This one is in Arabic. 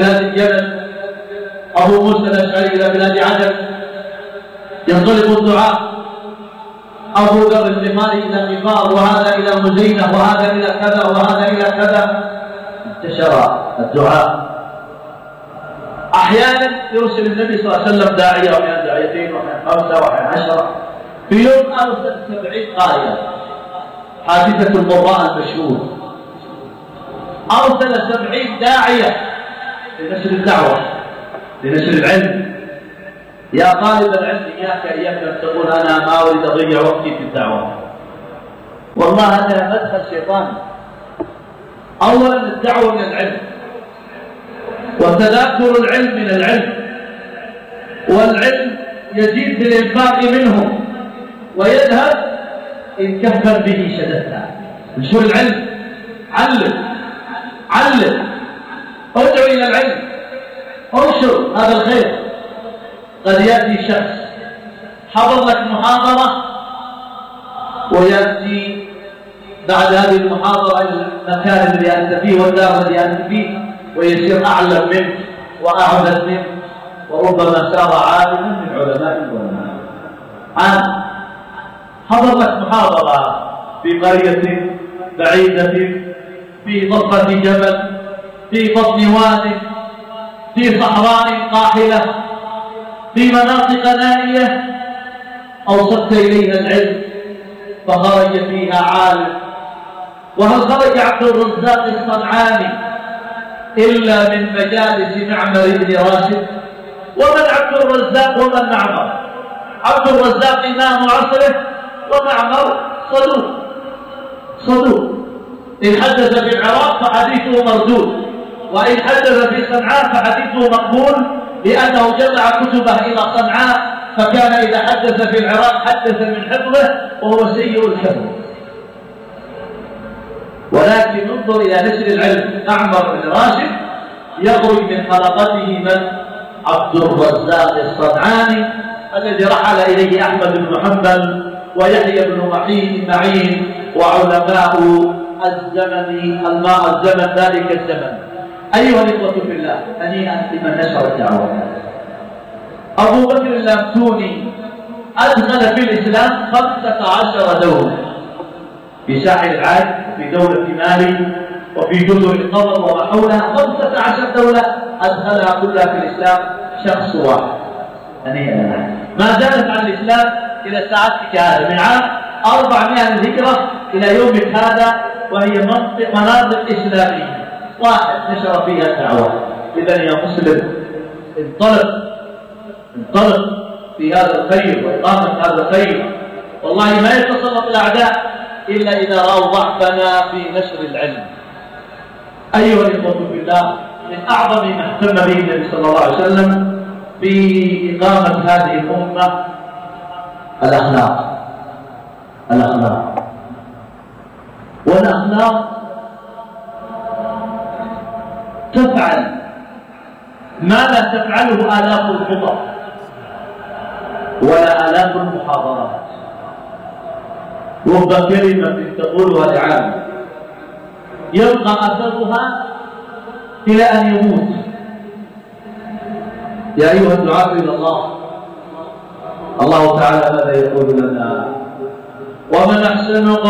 بلاد اليمن، أبو موسى الأشعري إلى بلاد عدن، ينطلق الدعاء، أبو ذر الغفاري إلى غفار، وهذا إلى مزينة، وهذا إلى كذا، وهذا إلى كذا. انتشر الدعاء. أحيانا يرسل النبي صلى الله عليه وسلم داعية، وأحيانا داعيتين، وأحيانا 5 وأحيانا 10. في يوم أرسل 70 قارئا، حادثة الضراء المشهور. أرسل 70 داعية لنشر الدعوة، لنشر العلم. يا طالب العلم، إياك أن تقول أنا ما أريد أضيع وقتي في الدعوة. والله هذا مدخل شيطان. أولا الدعوة من العلم، وتذاكر العلم من العلم، والعلم يزيد بالإنفاق منه ويذهب إن كفر به شددته. انشر العلم، علم، ادعو إلى العلم، انشر هذا الخير. قد يأتي شخص حضر لك محاضرة ويأتي بعد هذه المحاضرة إلى المكان الذي أنت فيه والدار الذي أنت فيه، ويصير أعلم منك وأعبد منك، وربما صار عالما من علماء العلماء. حضر لك محاضرة في قرية بعيدة، في ضفة جبل، في بطن واد، في صحراء قاحلة، في مناطق نائية، أوصلت إليها العلم فخرج فيها عالم. وهل خرج عبد الرزاق الصنعاني إلا من مجالس معمر بن راشد؟ ومن عبد الرزاق ومن معمر؟ عبد الرزاق إمام عصره، ومعمر صدوق. إن حدث في العراق فحديثه مردود، وإن حدث في صنعاء فحديثه مقبول، لأنه جمع كتبه إلى صنعاء، فكان إذا حدث في العراق حدث من حفظه وهو سيء الحفظ. ولكن انظر إلى نشر العلم. معمر بن راشد يخرج من حلقته من؟ عبد الرزاق الصنعاني، الذي رحل إليه أحمد بن حنبل ويحيى بن معين وعلماء الزمن ذلك الزمن. أيها الإخوة في الله، هنيئا لمن نشر الدعوة. أبو بكر اللامتوني أدخل في الإسلام 15 دولة، في ساحل العاج، وفي دولة مالي، وفي جزر القمر وما حولها. 15 دولة أدخلها كلها في الإسلام شخص واحد. هنيئا. ما زالت عن الإسلام إلى ساعتك هذا، من عام 400 للهجرة إلى يومك هذا، وهي مناطق إسلامية واحد نشر فيها الدعوة. إذن يا مسلم، انطلق في هذا الخير وإقامة هذا الخير. والله ما يتسلط الأعداء إلا إذا رأوا ضعفنا في نشر العلم. أيها الإخوة في الله، من أعظم ما اهتم به النبي صلى الله عليه وسلم في إقامة هذه الأمة الأخلاق. والأخلاق تفعل ما لا تفعله آلاف الخطب ولا آلاف المحاضرات. رب كلمة تقولها لعام يبقى أثرها إلى أن يموت. يا أيها الدعاة إلى الله تعالى ماذا يقول لنا؟ ومن أحسن